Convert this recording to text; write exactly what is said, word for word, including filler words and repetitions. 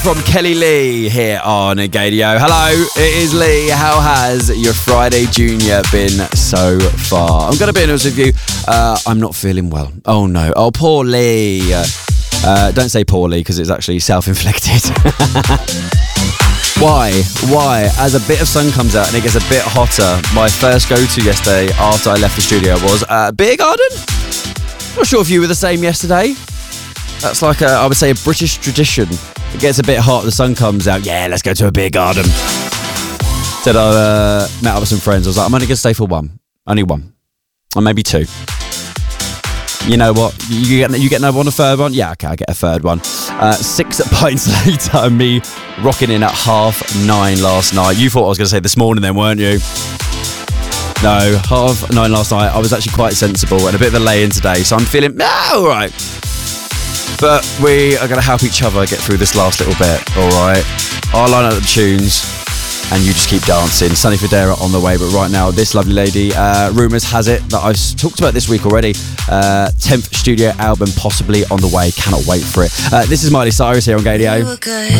From Kelly Lee here on Gadio. Hello, it is Lee. How has your Friday Junior been so far? I'm going to be honest with you. Uh, I'm not feeling well. Oh no. Oh, poor Lee. Uh, don't say poor Lee because it's actually self-inflicted. Why? Why? As a bit of sun comes out and it gets a bit hotter, my first go-to yesterday after I left the studio was uh, beer garden. Not sure if you were the same yesterday. That's like a, I would say, a British tradition. It gets a bit hot, the sun comes out. Yeah, let's go to a beer garden. Said I uh, met up with some friends. I was like, I'm only going to stay for one. Only one. Or maybe two. You know what? You get you get another one, a third one? Yeah, okay, I get a third one. Uh, six pints later, me rocking in at half nine last night. You thought I was going to say this morning then, weren't you? No, half nine last night. I was actually quite sensible and a bit of a lay-in today, so I'm feeling, ah, all right. But we are going to help each other get through this last little bit, all right? I'll line up the tunes and you just keep dancing. Sunny Federa on the way, but right now, this lovely lady, uh, rumours has it that I've talked about this week already, uh, tenth studio album possibly on the way. Cannot wait for it. Uh, this is Miley Cyrus here on Gadio. You were good,